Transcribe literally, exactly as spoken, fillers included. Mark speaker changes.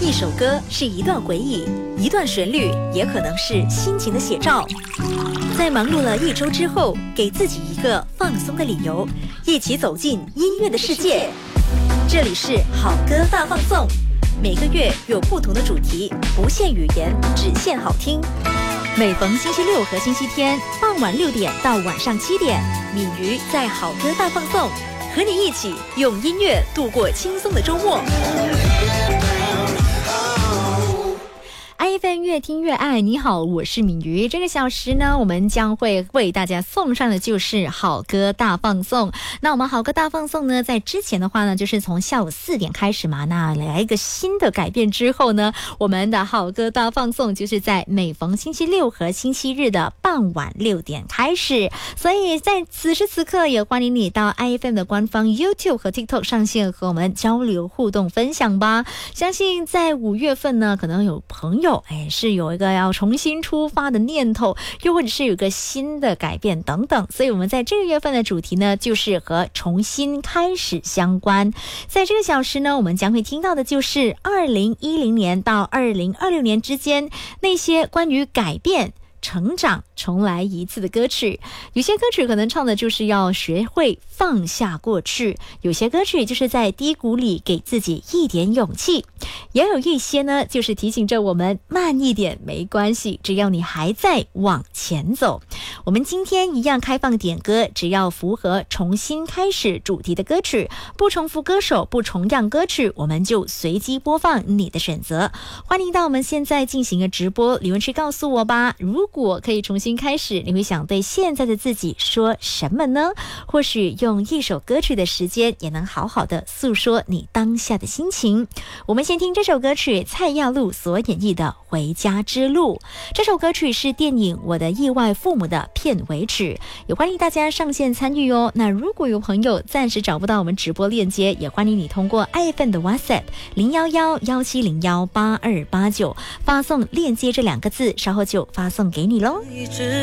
Speaker 1: 一首歌是一段回忆，一段旋律也可能是心情的写照。在忙碌了一周之后，给自己一个放松的理由，一起走进音乐的世界。这里是好歌大放送，每个月有不同的主题，不限语言，只限好听。每逢星期六和星期天傍晚六点到晚上七点，敏瑜在好歌大放送，和你一起用音乐度过轻松的周末。I F M 越听越爱，你好，我是敏瑜。这个小时呢，我们将会为大家送上的就是好歌大放送。那我们好歌大放送呢，在之前的话呢，就是从下午四点开始嘛。那来一个新的改变之后呢，我们的好歌大放送就是在每逢星期六和星期日的傍晚六点开始。所以在此时此刻，也欢迎你到 I F M 的官方 YouTube 和 TikTok 上线和我们交流互动分享吧。相信在五月份呢，可能有朋友哎，是有一个要重新出发的念头，又或者是有一个新的改变等等，所以我们在这个月份的主题呢，就是和重新开始相关。在这个小时呢，我们将会听到的就是二零一零年到二零二六年之间那些关于改变、成长、重来一次的歌曲。有些歌曲可能唱的就是要学会放下过去，有些歌曲就是在低谷里给自己一点勇气，也有一些呢就是提醒着我们慢一点没关系，只要你还在往前走。我们今天一样开放点歌，只要符合重新开始主题的歌曲，不重复歌手，不重样歌曲，我们就随机播放你的选择。欢迎到我们现在进行的直播留言区告诉我吧，如果可以重新开始，你会想对现在的自己说什么呢？或许用一首歌曲的时间也能好好的诉说你当下的心情。我们先听这首歌曲，蔡亚璐所演绎的《回家之路》。这首歌曲是电影《我的意外父母》的片尾曲，也欢迎大家上线参与哦。那如果有朋友暂时找不到我们直播链接，也欢迎你通过 I F M 的 WhatsApp 零一一一七零一八二八九发送链接这两个字，稍后就发送给你咯。